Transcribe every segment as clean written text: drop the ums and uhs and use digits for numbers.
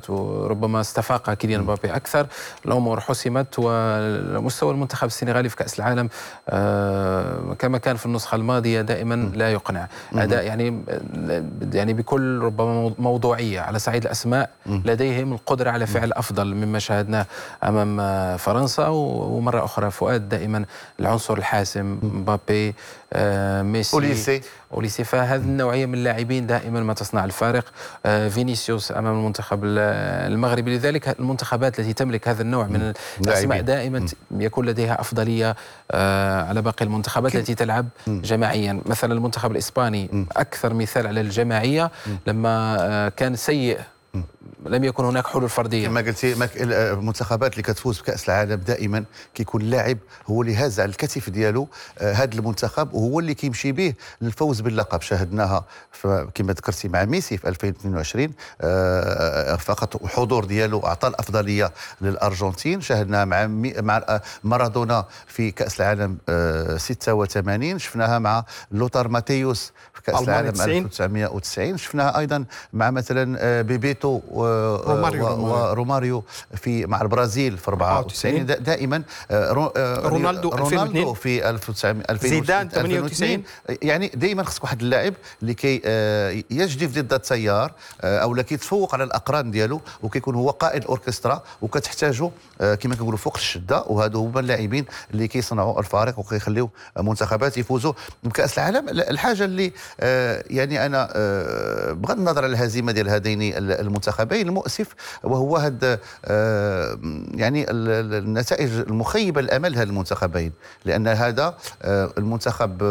حسمت وربما استفاق كيليان مبابي أكثر، الأمور حسمت. ومستوى المنتخب السنغالي في كأس العالم كما كان في النسخة الماضية دائما لا يقنع. أداء يعني بكل ربما موضوعية على صعيد الأسماء لديهم القدرة على فعل أفضل مما شاهدناه أمام فرنسا. ومرة أخرى فؤاد دائما العنصر الحاسم، مبابي، ميسي، أوليسي. فهذه النوعية من اللاعبين دائما ما تصنع الفارق. فينيسيوس أمام المنتخب المغربي. لذلك المنتخبات التي تملك هذا النوع من الأسماء دائما يكون لديها أفضلية على باقي المنتخبات التي تلعب جماعيا. مثلا المنتخب الإسباني أكثر مثال على الجماعية، لما كان سيء لم يكن هناك حلول فرديه. كما قلتي المنتخبات اللي كتفوز بكاس العالم دائما كيكون اللاعب هو اللي هاز على الكتف ديالو هذا المنتخب، وهو اللي كيمشي به للفوز باللقب. شاهدناها كما ذكرتي مع ميسي في 2022، فقط الحضور ديالو اعطى الافضليه للارجنتين. شاهدناها مع مارادونا في كاس العالم 86، شفناها مع لوتار ماتيوس في كاس العالم 1990، شفناها ايضا مع مثلا بيبيتو وروماريو مع البرازيل في 94. دائما رونالدو في 1900 زيدان 98. يعني دائما خصك واحد اللاعب اللي يجدف ضد التيار او اللي كيتفوق على الاقران ديالو، وكيكون هو قائد الاوركسترا وكتحتاجه كما كنقولوا فوق الشده. وهذو هما اللاعبين اللي كيصنعوا الفارق وكيخليو منتخبات يفوزوا بكاس العالم. الحاجه اللي يعني انا بغض النظر على الهزيمه ديال هذين المنتخبين المؤسف، وهو هذا يعني النتائج المخيبه الامل هذه المنتخبين. لان هذا المنتخب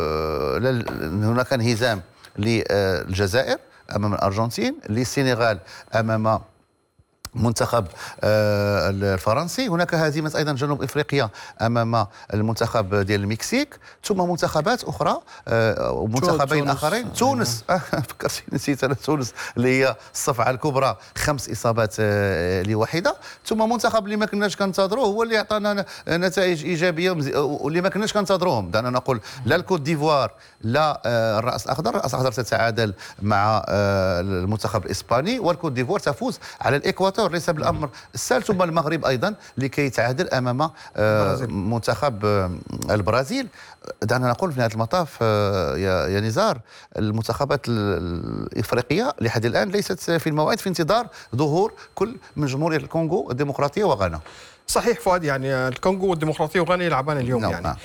هناك انهزام للجزائر امام الارجنتين، للسنغال امام منتخب الفرنسي، هناك هزيمه ايضا جنوب افريقيا امام المنتخب ديال المكسيك، ثم منتخبات اخرى ومنتخبين اخرين. تونس فكرتي نسيت انا تونس اللي هي الصفعه الكبرى، 5 اصابات لواحده. ثم منتخب اللي ما كناش كنتظروه هو اللي عطانا نتائج ايجابيه واللي ما كناش كنتظروهم. دعنا نقول لا الكوت ديفوار لا الراس الاخضر. الراس الاخضر تتعادل مع المنتخب الاسباني، والكوت ديفوار تفوز على الاكواتور. ليس بالامر السهل. ثم المغرب ايضا لكي يتعادل امام منتخب البرازيل. دعنا نقول في نهايه المطاف يا نزار، المنتخبات الافريقيه لحد الان ليست في الموعد، في انتظار ظهور كل من جمهوريه الكونغو الديمقراطيه وغانا. صحيح فؤاد، يعني الكونغو والديمقراطيه وغانا يلعبان اليوم. نعم. يعني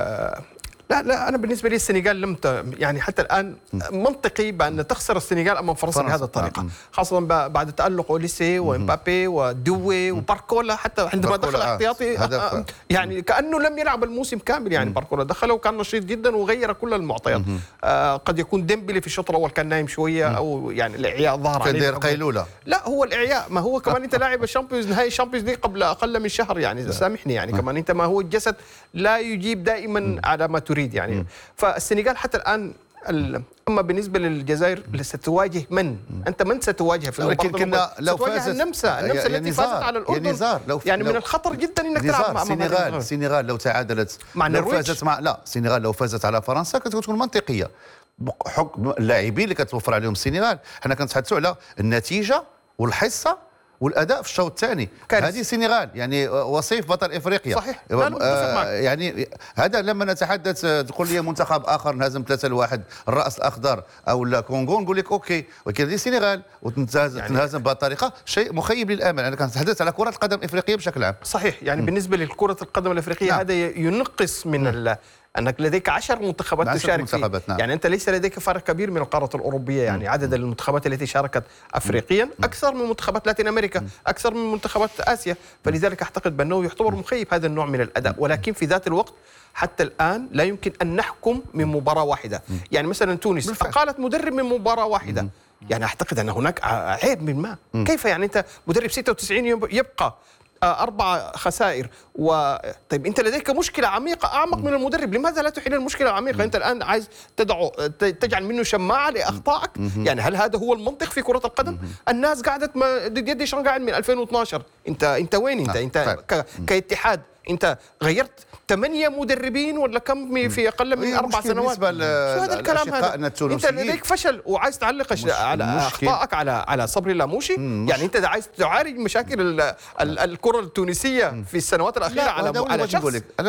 لا انا بالنسبه لي السنغال لم يعني حتى الان منطقي بان تخسر السنغال امام فرنسا بهذه الطريقه، خاصه بعد تالق اوليسي ومبابي ودوي وباركولا. حتى عندما دخل احتياطي يعني كانه لم يلعب الموسم كامل. يعني باركولا دخل وكان نشيط جدا وغير كل المعطيات. قد يكون ديمبلي في الشوط الاول كان نايم شويه، او يعني الاعياء ظهر عليه. كان قيلوله. لا هو الاعياء، ما هو كمان انت لاعب الشامبيونز نهائي الشامبيونز ليج قبل اقل من شهر، يعني سامحني. يعني كمان انت ما هو الجسد لا يجيب دائما على ما تريد يعني. فالسنغال حتى الان اما بالنسبه للجزائر ستواجه من؟ انت من ستواجه في لكن لو فازت النمسا التي فازت على الاردن، يعني من الخطر جدا انك تلعب مع السنغال لو تعادلت مع النرويج. السنغال لو فازت على فرنسا كتكون منطقيه بحكم اللاعبين اللي كتوفر عليهم السنغال. حنا كنتحدثوا على النتيجه والحصه والاداء في الشوط الثاني. هذه السنغال يعني وصيف بطل افريقيا. صحيح. يعني هذا لما نتحدث تقول لي منتخب اخر انهزم 3-1 الراس الاخضر او الكونغو، نقول لك اوكي، ولكن هذه السنغال وتنهزم بهذه الطريقه شيء مخيب للامل. انا كنتحدث على كره القدم الافريقيه بشكل عام. صحيح. يعني بالنسبه لكره القدم الافريقيه هذا ينقص من أنك لديك 10 منتخبات تشارك فيه. نعم. يعني أنت ليس لديك فرق كبير من القارة الأوروبية. يعني عدد المنتخبات التي شاركت أفريقيا أكثر من منتخبات لاتين أمريكا، أكثر من منتخبات آسيا. فلذلك أعتقد بأنه يعتبر مخيب هذا النوع من الأداء. ولكن في ذات الوقت حتى الآن لا يمكن أن نحكم من مباراة واحدة. يعني مثلا تونس أقالت مدرب من مباراة واحدة. يعني أعتقد أن هناك عيب من ما. كيف يعني أنت مدرب 96 يوم يبقى 4 خسائر طيب أنت لديك مشكلة عميقة أعمق من المدرب. لماذا لا تحل المشكلة العميقة؟ أنت الآن عايز تجعل منه شماعة لأخطائك. يعني هل هذا هو المنطق في كرة القدم؟ الناس قاعدة ضد ديشان قاعد من 2012. أنت وين؟ أنت كاتحاد انت غيرت 8 مدربين ولا كم في اقل من 4 سنوات؟ بالنسبه شو هذا الكلام هذا؟ انت لديك فشل وعايز تعلق على اخطائك على صبري اللاموشي؟ يعني انت عايز تعالج مشاكل الكره التونسيه في السنوات الاخيره على شخص؟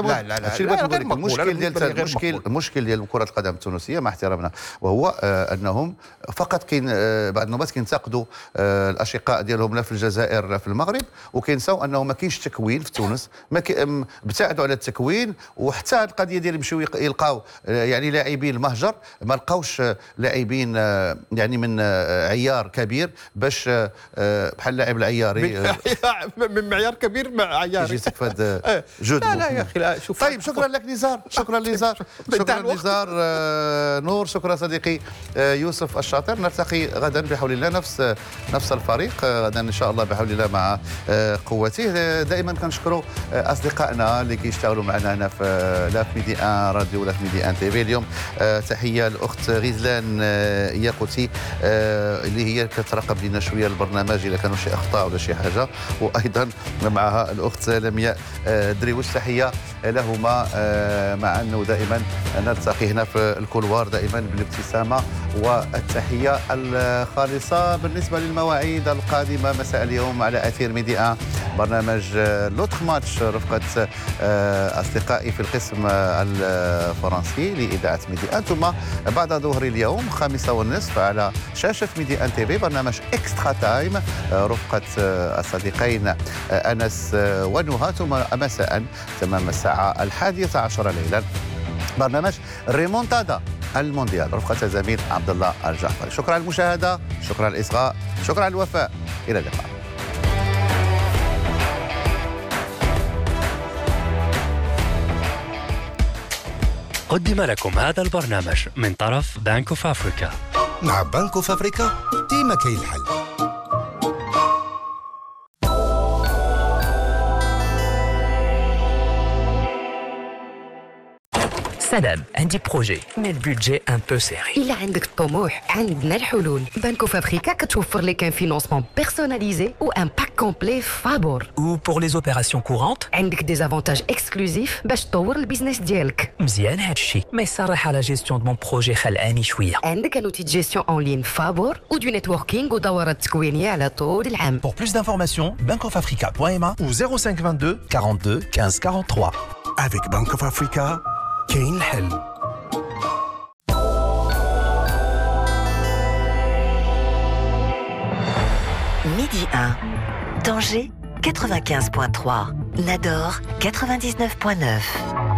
المشكل ديال كره القدم التونسيه مع احترامنا، وهو انهم فقط كاين بعض النوبات كينتقدوا الاشقاء ديالهم لا في الجزائر لا في المغرب، وكينساو انه ما كاينش تكوين في تونس، ابتعدوا على التكوين، وحتى القضيه ديال يمشيو يلقاو يعني لاعبين المهجر، ما لقاوش لاعبين يعني من عيار كبير باش بحال لاعب العياري من معيار كبير مع عياري يجي في هذا جود. لا يا اخي لا، شوف. طيب شكرا لك نزار، شكرا نزار نور، شكرا صديقي يوسف الشاطر. نلتقي غدا بحول الله نفس الفريق غدا ان شاء الله بحول الله مع قوته. دائما كنشكروا اصدقائنا اللي كيشتغلوا معنا هنا في لا في ميدي ان راديو ولا في ميدي ان تي في. اليوم تحيه الاخت غزلان ياقوتي اللي هي كتراقب لنا شويه البرنامج اذا كانوا شي اخطاء ولا شي حاجه، وايضا معها الاخت لمياء دريوش، تحيه لهما. مع انه دائما نلتقي هنا في الكولوار دائما بالابتسامه والتحيه الخالصه. بالنسبه للمواعيد القادمه مساء اليوم على اثير ميدي ان برنامج لوتر ماتش رفقه اصدقائي في القسم الفرنسي لاذاعه ميدي ان، ثم بعد ظهر اليوم 5:30 على شاشه ميدي ان تي في برنامج اكسترا تايم رفقه الصديقين انس ونهى، ثم مساء تمام الساعه 11 ليلا برنامج ريمونتادا المونديال رفقه الزميل عبد الله الجعفري. شكرا على المشاهده، شكرا على الاصغاء، شكرا على الوفاء، الى اللقاء. قدم لكم هذا البرنامج من طرف بنك اوف افريكا. مع بنك اوف افريكا ديما كاين الحل. سلام، عندي بروجي مي البودجي ان بو سيري. إلا عندك الطموح عندنا الحلول. بنك اوف افريكا كتوفر لك ان فينونسمون بيرسوناليزي و ان باك كومبلي فابور. و بور لي اوبيراسيون كورونت عندك دي زافونتاج اكسكلوزيف باش تطور البيزنس ديالك. مزيان هادشي، ما يصرح على جيستيون دو مون بروجي خلعاني شويه. عندك ان اوتي دو جيستيون اون لين فابور و دو نيتوركينغ ودورات تكوينيه على طول العام. Pour plus d'informations, bankofafrica.ma ou 0522 42 15 43. Avec Bank of Africa, كاين الحل. Midi 1, Tanger 95.3, Nador 99.9.